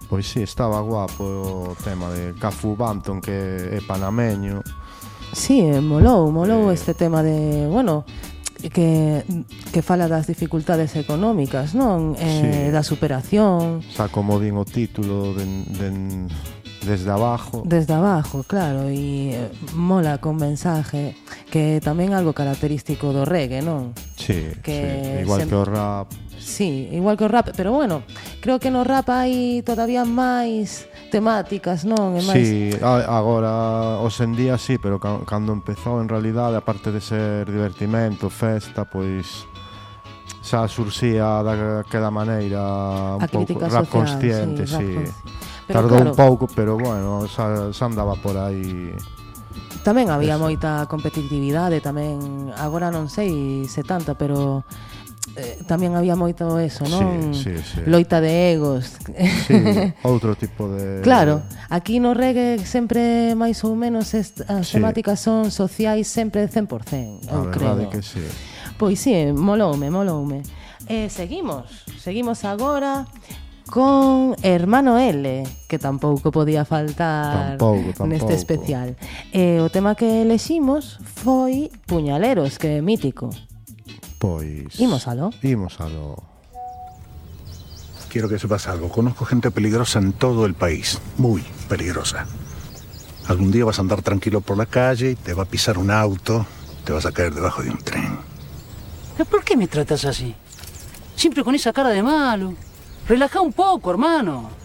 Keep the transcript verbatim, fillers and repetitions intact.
Pois sí, estaba guapo o tema de Cafu Banton, que é panameño. Sí, molou, molou Eh. este tema de, bueno, que que fala das dificultades económicas, non? Eh, Sí. da superación. Xa como din o título de, de, desde abajo. Desde abajo, claro, e eh, mola con mensaje, que tamén algo característico do reggae, non? Sí, Que sí, igual sem- que o rap. Sí, igual que o rap, pero bueno, creo que no rap hai todavía máis temáticas, non? E máis... Sí, a- agora, hoxe en día sí, pero ca- cando empezou en realidade, aparte de ser divertimento, festa, pois xa surxía daquela maneira un A pouco crítica rap social, consciente, sí, rap sí. consci- Pero Tardou claro, un pouco, pero bueno, xa, xa andaba por aí. tamén había Eso. moita competitividade, tamén, agora non sei se tanta, pero eh, tamén había moito eso, non? Sí, sí, sí. Loita de egos. Sí, outro tipo de... Claro, aquí no reggae sempre máis ou menos est- as Sí. temáticas son sociais sempre cen por cen, A eu verdade creo. que sí. Pois sí, moloume, moloume. Eh, seguimos, seguimos agora con Hermano L, que tampouco podía faltar Tampouco, tampouco. neste especial. Eh, o tema que eleximos foi Puñaleros, que é mítico. Pois... Imos aló. Imos aló. Quiero que sepas algo. Conozco gente peligrosa en todo el país. Muy peligrosa. Algún día vas a andar tranquilo por la calle y te va a pisar un auto, te vas a caer debajo de un tren. ¿Pero por qué me tratas así? Siempre con esa cara de malo. Relaja un poco, hermano.